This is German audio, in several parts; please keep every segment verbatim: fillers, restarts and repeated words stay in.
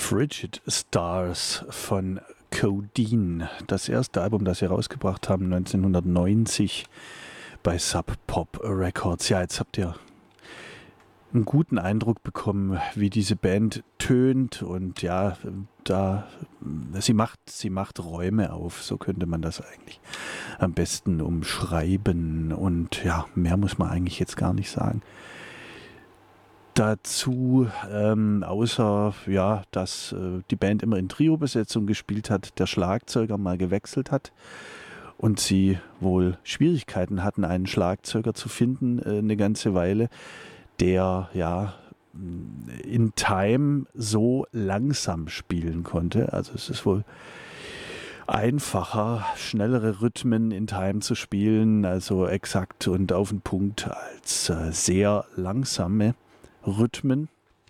Frigid Stars von Codeine, das erste Album, das sie rausgebracht haben, neunzehnhundertneunzig bei Sub Pop Records. Ja, jetzt habt ihr einen guten Eindruck bekommen, wie diese Band tönt und ja, da sie macht, sie macht Räume auf, so könnte man das eigentlich am besten umschreiben und ja, mehr muss man eigentlich jetzt gar nicht sagen. Dazu, ähm, außer ja, dass äh, die Band immer in Trio-Besetzung gespielt hat, der Schlagzeuger mal gewechselt hat und sie wohl Schwierigkeiten hatten, einen Schlagzeuger zu finden, äh, eine ganze Weile, der ja in Time so langsam spielen konnte. Also es ist wohl einfacher, schnellere Rhythmen in Time zu spielen, also exakt und auf den Punkt, als äh, sehr langsame Rhythmen.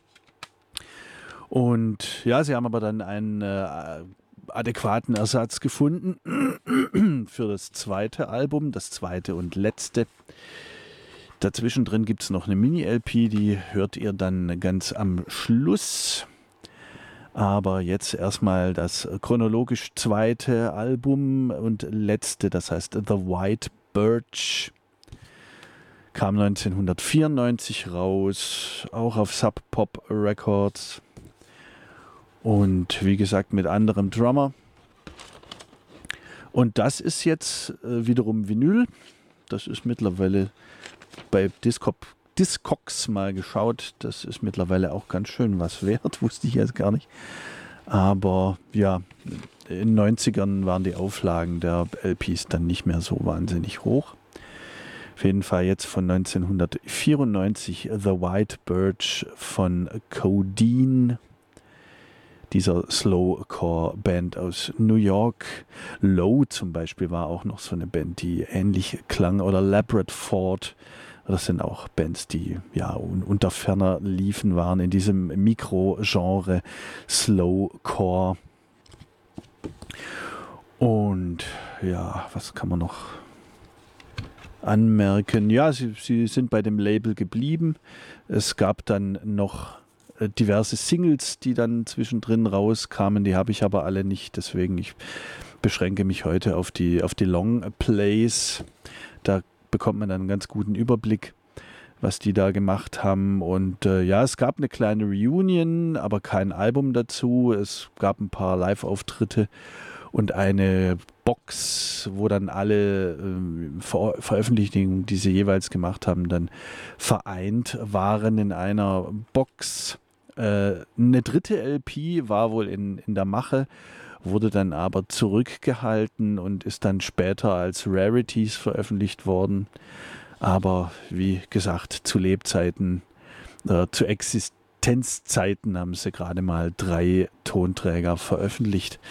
Und ja, sie haben aber dann einen äh, adäquaten Ersatz gefunden für das zweite Album, das zweite und letzte. Dazwischen drin gibt es noch eine Mini-L P, die hört ihr dann ganz am Schluss. Aber jetzt erstmal das chronologisch zweite Album und letzte, das heißt The White Birch. Kam neunzehnhundertvierundneunzig raus, auch auf Sub Pop Records. Und wie gesagt mit anderem Drummer. Und das ist jetzt äh, wiederum Vinyl. Das ist mittlerweile bei Discog, Discogs mal geschaut. Das ist mittlerweile auch ganz schön was wert, wusste ich jetzt gar nicht. Aber ja, in den neunzigern waren die Auflagen der L Ps dann nicht mehr so wahnsinnig hoch. Auf jeden Fall jetzt von neunzehnhundertvierundneunzig The White Birch von Codeine, dieser Slowcore-Band aus New York. Low zum Beispiel war auch noch so eine Band, die ähnlich klang, oder Labrador Ford. Das sind auch Bands, die ja unter ferner liefen, waren in diesem Mikro-Genre Slowcore. Und ja, was kann man noch anmerken? Ja, sie, sie sind bei dem Label geblieben. Es gab dann noch äh, diverse Singles, die dann zwischendrin rauskamen. Die habe ich aber alle nicht, deswegen ich beschränke mich heute auf die, auf die Long Plays. Da bekommt man dann einen ganz guten Überblick, was die da gemacht haben. Und äh, ja, es gab eine kleine Reunion, aber kein Album dazu. Es gab ein paar Live-Auftritte und eine Box, wo dann alle äh, Ver Veröffentlichungen, die sie jeweils gemacht haben, dann vereint waren in einer Box. Äh, eine dritte L P war wohl in, in der Mache, wurde dann aber zurückgehalten und ist dann später als Rarities veröffentlicht worden. Aber wie gesagt, zu Lebzeiten, äh, zu Existenzzeiten haben sie gerade mal drei Tonträger veröffentlicht.